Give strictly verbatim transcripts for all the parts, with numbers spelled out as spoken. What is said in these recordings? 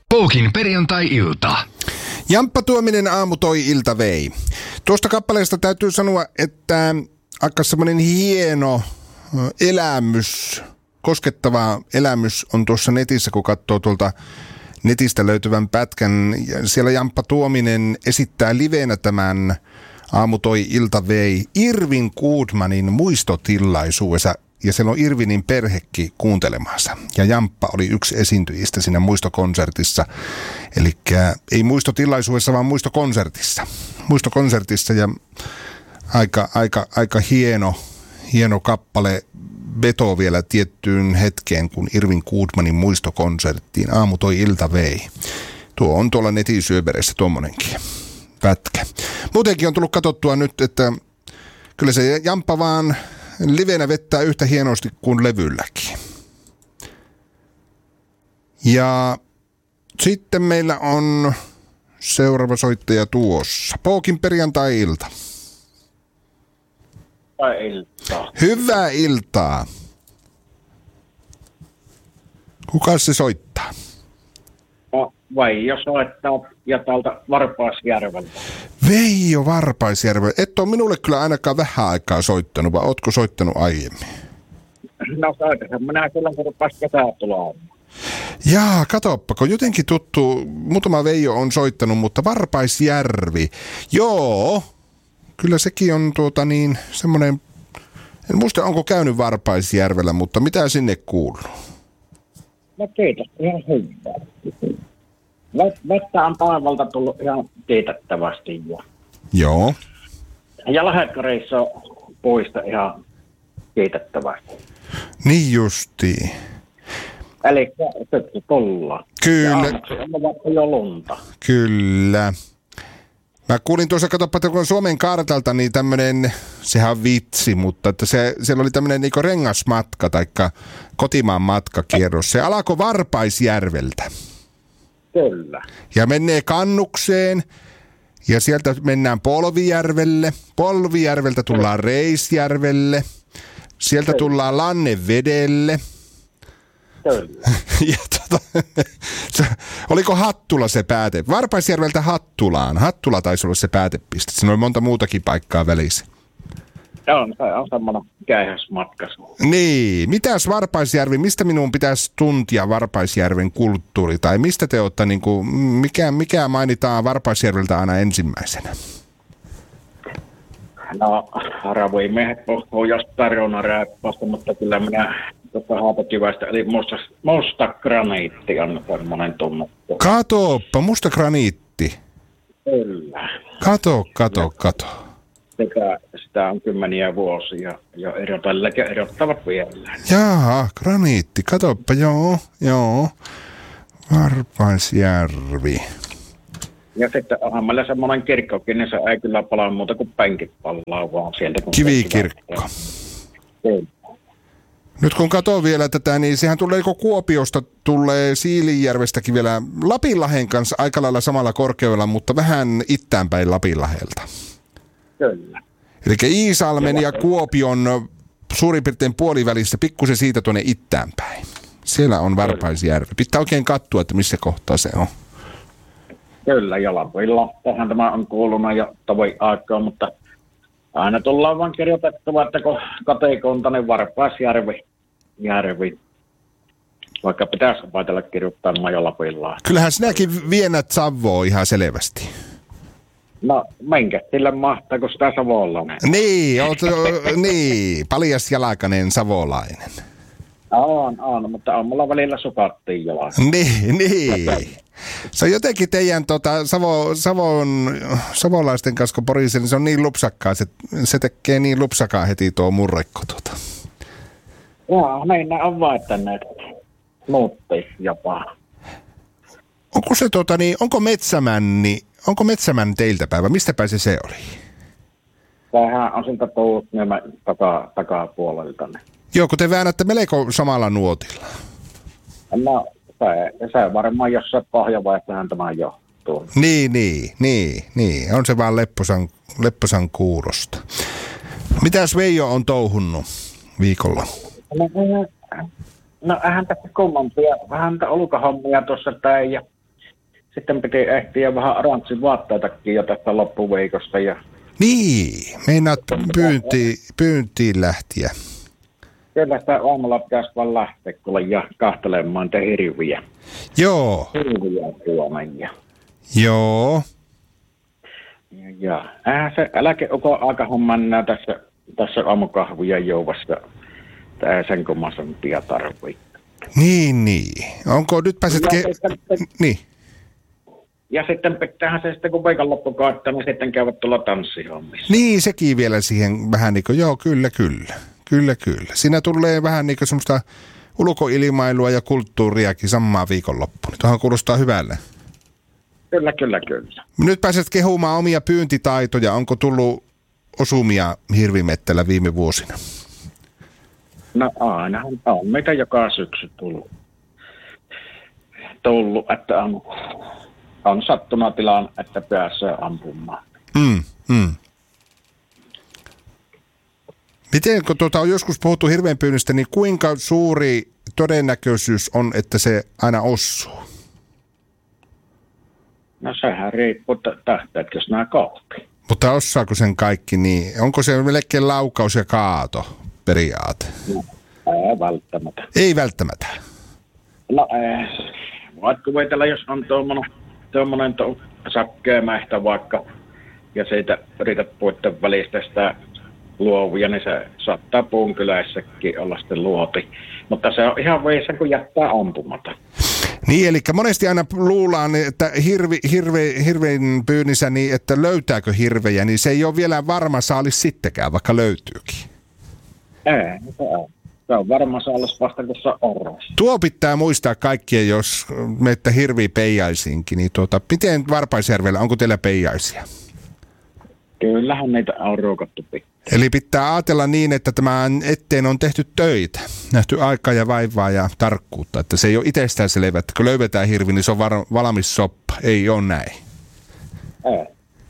Poukin perjantai-ilta. Jamppa Tuominen aamu toi ilta vei. Tuosta kappaleesta täytyy sanoa, että aika semmoinen hieno elämys, koskettava elämys on tuossa netissä, kun katsoo tuolta netistä löytyvän pätkän. Siellä Jamppa Tuominen esittää livenä tämän aamu toi ilta vei Irvin Goodmanin muistotilaisuudessa. Ja siellä on Irvinin perhekin kuuntelemassa. Ja Jamppa oli yksi esiintyjistä siinä muistokonsertissa. Eli ei muistotilaisuudessa, vaan muistokonsertissa. Muistokonsertissa ja aika, aika, aika hieno, hieno kappale veto vielä tiettyyn hetkeen, kun Irvin Goodmanin muistokonserttiin aamu toi ilta vei. Tuo on tuolla netin syövereissä tuommoinenkin pätkä. Muutenkin on tullut katsottua nyt, että kyllä se Jamppa vaan livenä vettää yhtä hienosti kuin levylläkin. Ja sitten meillä on seuraava soittaja tuossa. Poukin perjantai-ilta. Hyvää iltaa. Hyvää iltaa. Kuka se soittaa? No, Veijo soittaa ja täältä Varpaisjärveltä. Veijo Varpaisjärveltä. Et ole minulle kyllä ainakaan vähän aikaa soittanut, vai ootko soittanut aiemmin? No soitasin minä silloin, kun rupasi kesää tulemaan. Jaa, katoppa, kun jotenkin tuttu, muutama Veijo on soittanut, mutta Varpaisjärvi, joo, kyllä sekin on tuota niin, semmoinen, en muista onko käynyt Varpaisjärvellä, mutta mitä sinne kuuluu? No kiitos, ihan hyvää. Vettä on taivalta tullut ihan kiitettävästi jo. Joo. Ja lähekkäreissä on puista ihan kiitettävästi. Niin justiin. Eli syksy tullaan. Kyllä. Ja aamuksi on vaikka jo lunta. Kyllä. Mä kuulin tuossa, katsoppa, että kun on Suomen kartalta, niin tämmönen, sehän on vitsi, mutta että se, siellä oli tämmönen niinku rengasmatka, taikka kotimaan matkakierros. Se alkoi Varpaisjärveltä. Kyllä. Ja menee Kannukseen, ja sieltä mennään Polvijärvelle. Polvijärveltä tullaan Reisjärvelle. Sieltä tullaan Lannevedelle. Kyllä. Ja tota, se, oliko Hattula se pääte? Varpaisjärveltä Hattulaan. Hattula taisi olla se päätepiste. Siinä oli monta muutakin paikkaa välissä. On, se on semmoinen käihäsmatka. Niin. Mitäs Varpaisjärvi, mistä minun pitäisi tuntia Varpaisjärven kulttuuri? Tai mistä te olette, niin kuin, mikä, mikä mainitaan Varpaisjärveltä aina ensimmäisenä? No, ravuimiehet puhuu jostain reunarääppäistä, mutta kyllä minä tuosta haapakiväästä, eli musta, musta graniitti on semmoinen tunnettu. Katoppa, musta graniitti. Kyllä. Kato, kato, kato. Sekä sitä on kymmeniä vuosia jo erotella ja erottavat vielä. Jaa, graniitti, katoppa, joo, joo. Varpaisjärvi. Ja sitten onhan meillä semmoinen kirkkokin, niin se ei kyllä palaa muuta kuin penkit palaa vaan sieltä. Kun Kivikirkko. Kyllä. Nyt kun katsoo vielä tätä, niin sehän tulee Kuopiosta, tulee Siilinjärvestäkin vielä Lapinlahden kanssa aika lailla samalla korkeudella, mutta vähän itäänpäin Lapinlahdelta. Kyllä. Eli Iisalmen ja Kuopion suurin piirtein puolivälissä, pikkusen siitä tuonne itäänpäin. Siellä on Varpaisjärvi. Pitää oikein katsoa, että missä kohtaa se on. Kyllä, ja Lapilla. Tähän tämä on kuulunut jo tavoin aikaa, mutta aina tullaan vaan kirjoitettava, että kun katekunta, niin Varpaisjärvi, järvi. Vaikka pitäisi opetella kirjoittamaan jo Lapilla. Kyllähän sinäkin vienät Savoa ihan selvästi. No, minkä sille mahtaa, kun sitä savolainen. Niin, oot, niin, paljasjalkainen savolainen. On, on, mutta on mulla välillä sukattiin jalaa. Niin, niin. Se on jotenkin teidän tota, Savo, Savon, savolaisten kanssa, kun Porisen, niin se on niin lupsakkaa, se, se tekee niin lupsakaa heti tuo murrekko. Tota. Joo, niin ne on vaihtaneet. Muutti jopa. Onko se tota niin, onko Metsämänni, onko Metsämän teiltä päivä? Mistä päin se se oli? Tämähän on siltä tullut nämä taka, takapuolelta. Joo, kun te väännätte melko samalla nuotilla. No, se, se varmaan jossain pohjavaiheessahan tämä johtuu. Niin, niin, niin, niin. On se vaan lepposan, lepposan kuulosta. Mitäs Veijo on touhunnut viikolla? No, no eihän tässä kummampia. Vähän ulkohommia tuossa päin ja sitten piti ehtiä vähän oranssin vaatteitakin jo tästä loppuviikosta. Ja Niin, meinaat pyyntiin, pyyntiin lähtiä. kyllä sitä aamulla pitäisi vaan lähteä kuule ja kahtelemaan te hirviä. Joo, Hirviä tuomen ja... joo. Ja, ja. Eihän se eläkeukon aikahomman nää tässä, tässä aamukahvuja jouvassa. Tää ei sen kummaisempia tarvitse. Niin, niin. Onko nyt pääset... Ja Ke- sitten- niin. Ja sitten pitäähän se sitten, kun viikonloppu koittaa, niin sitten käyvät tuolla tanssihommissa. Niin, sekin vielä siihen vähän niin kuin, joo, kyllä, kyllä. Kyllä, kyllä. Siinä tulee vähän niin kuin semmoista ulkoilmailua ja kulttuuriakin samaa viikonloppuun. Tuohan kuulostaa hyvälle. Kyllä, kyllä, kyllä. Nyt pääset kehumaan omia pyyntitaitoja. Onko tullut osumia hirvimettällä viime vuosina? No ainahan on mitä joka syksy tullut. Tullut, että on, on sattuna tilaan, että pääsee ampumaan. Mm, mm. Miten, kun tuota on joskus puhuttu hirvenpyynnistä, niin kuinka suuri todennäköisyys on, että se aina osuu? No sehän riippuu, että tähteetkö nämä kohti. Mutta osaako sen kaikki niin? Onko se melkein laukaus ja kaato periaate? No, ei välttämättä. Ei välttämättä. No ei. Voit kuvitella, jos on tuommoinen, tuommoinen to, sakkeemähtä vaikka, ja siitä yrität puitten välistä sitä luovia, niin se saattaa puun kyläissäkin olla sitten luoti. Mutta se on ihan veessä, kun jättää ampumatta. Niin, eli monesti aina luullaan, että hirvi, hirve, hirveän pyynnissä, niin että löytääkö hirvejä, niin se ei ole vielä varma saalis sittenkään, vaikka löytyykin. Ei, se on. Se on varmaan saalis vasta, kun se on. Tuo pitää muistaa kaikkien, jos meitä hirvi peijaisiinkin, niin tuota, miten Varpaisjärvellä, onko teillä peijaisia? Kyllähän niitä on ruukattu pitää. Eli pitää ajatella niin, että tämän eteen on tehty töitä, nähty aikaa ja vaivaa ja tarkkuutta, että se ei ole itsestään selvä, että kun löydetään hirvi, niin se on var- valmis soppa. Ei ole näin. Ei.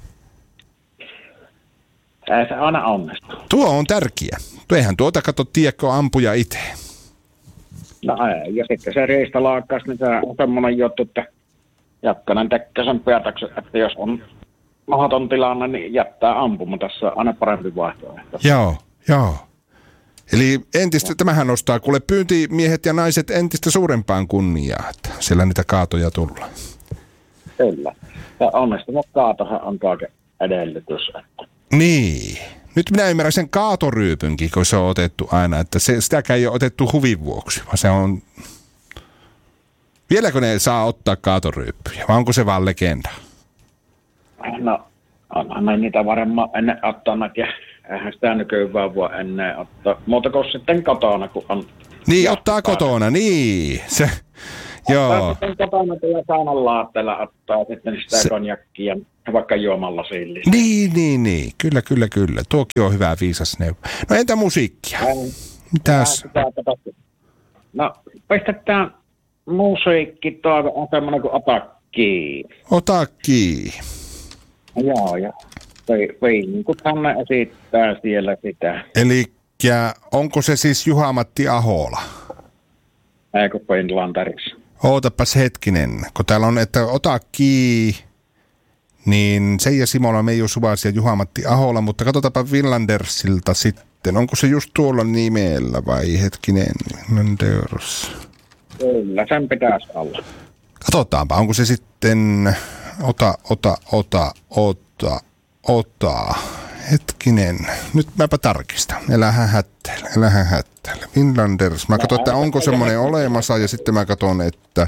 Ei se aina onnistu. Tuo on tärkeä. Eihän tuota kato tiedäkö ampuja itse. No ei. Ja sitten se riistalaakkaus, niin se on semmoinen juttu, että Jakkanen tekee sen päätöksen, että jos on mahdoton tilanne, niin jättää ampumaan. Tässä on aina parempi vaihtoehto. Joo, joo. Eli entistä, tämähän nostaa kuule pyyntimiehet ja naiset entistä suurempaan kunniaa, että siellä niitä kaatoja tullaan. Kyllä. Ja onnistunut kaatohan on kaiken edellytys. Että... Niin. Nyt minä ymmärrän sen kaatoryypynkin, kun se on otettu aina, että se, sitäkään ei ole otettu huvin vuoksi, vaan se on... Vieläkö ne saa ottaa kaatoryyppyjä, vai onko se vaan legenda? No, onhan ne niitä varmaan ennen ottanut ja eihän sitä nykyään voi ennen ottaa. Muuta kuin sitten kotona, kun on... Niin, ja, ottaa kotona, niin. Se, joo. Sitten kotona ja saunan laatteella ottaa sitten sitä se... konjakkia vaikka juomalla sille. Niin, niin, niin. Kyllä, kyllä, kyllä. Tuokin on hyvä viisas neuvo. No entä musiikkia? Mitäs? No, pistetään musiikki, tuo on semmoinen kuin Otakki. Otakki. Joo, ja Veinku tänne esittää siellä sitä. Elikkä onko se siis Juha-Matti Ahola? Eikö Finlanderissa? Ootapas hetkinen, kun täällä on, että Otakki, niin Seija Simola, Meiju Suvas ja Juha-Matti Ahola, mutta katsotaanpa Finlandersilta sitten. Onko se just tuolla nimellä vai hetkinen? Finlanders. Kyllä, sen pitäisi olla. Katsotaanpa, onko se sitten... Ota, ota, ota, ota, ota. Hetkinen. Nyt mäpä tarkistan. Elähän hätteellä, elähän hätteellä. Finlanders. Mä katson, että onko semmoinen olemassa ja sitten mä katson, että...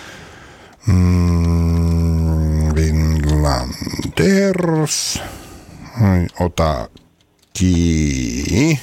Mm, Finlanders. Ota ki.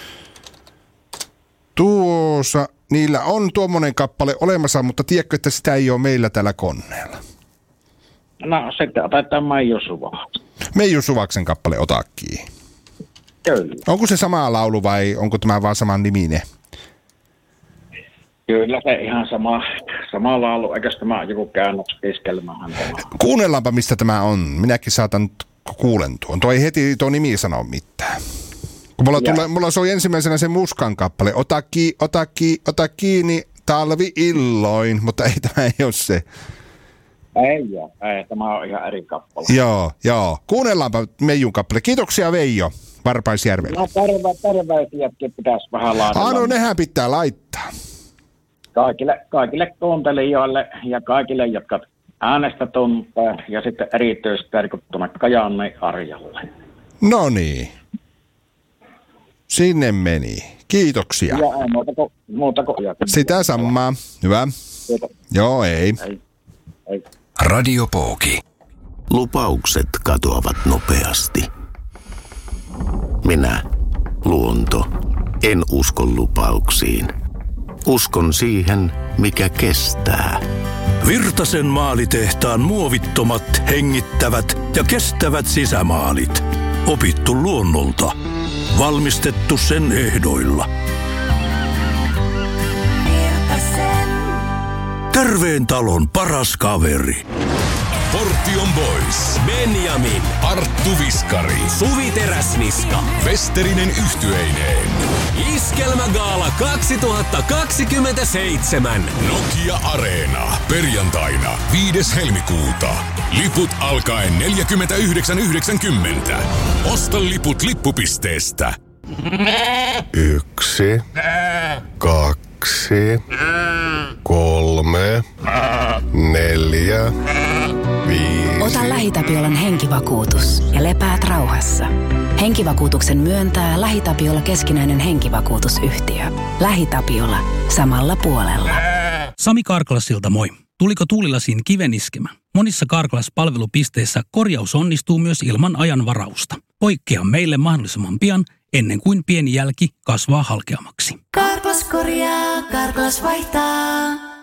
Tuossa. Niillä on tuommoinen kappale olemassa, mutta tiedätkö, että sitä ei ole meillä tällä koneella? No sitten otetaan Meiju Suvaksen. Meiju Suvaksen kappale Otakki. Kyllä. Onko se sama laulu vai onko tämä vaan saman niminen? Kyllä se ihan sama, sama laulu, eikä tämä joku käännösiskelmähän tämä. Kuunnellaanpa mistä tämä on. Minäkin saatan nyt kuulen tuon. Tuo ei heti tuo nimi sano mitään. Kun mulla, tulee, mulla soi ensimmäisenä se Muskan kappale. Ota ki, ota ki, ota kiinni talvi illoin, mutta ei tämä ei ole se. Ei ole, ei, tämä on ihan eri kappale. Joo, joo. Kuunnellaanpa Meijun kappale. Kiitoksia Veijo Varpaisjärvellä. No terve, terveisiäkin pitäisi vähän laittaa. Ah, no nehän pitää laittaa. Kaikille, kaikille kuuntelijoille ja kaikille, jotka äänestä tuntee, ja sitten erityisesti terkuttuna Kajaanne Arjalle. No niin. Sinne meni. Kiitoksia. Ja ei muuta kuin, muuta kuin sitä samaa. Hyvä. Kiitos. Joo, ei. Ei. Ei. Radio Pooki. Lupaukset katoavat nopeasti. Minä, luonto, en usko lupauksiin. Uskon siihen, mikä kestää. Virtasen maalitehtaan muovittomat, hengittävät ja kestävät sisämaalit. Opittu luonnolta. Valmistettu sen ehdoilla. Virtasen. Terveen talon paras kaveri. Portion Boys. Benjamin. Arttu Viskari. Suvi Teräsniska. Westerinen yhtyeineen. Iskelmägaala kaksituhattakaksikymmentäseitsemän. Nokia Areena. Perjantaina viides helmikuuta. Liput alkaen neljäkymmentäyhdeksän yhdeksänkymmentä. Osta liput lippupisteestä. Yksi. Kaksi. Kolme. Neljä. Viisi. Ota LähiTapiolan henkivakuutus ja lepäät rauhassa. Henkivakuutuksen myöntää LähiTapiola keskinäinen henkivakuutusyhtiö. LähiTapiola. Samalla puolella. Sami Karklasilta moi. Tuliko tuulilasiin kiven iskemä? Monissa Karklas-palvelupisteissä korjaus onnistuu myös ilman ajanvarausta. Poikkea meille mahdollisimman pian, ennen kuin pieni jälki kasvaa halkeamaksi. Karklas korjaa, Karklas vaihtaa.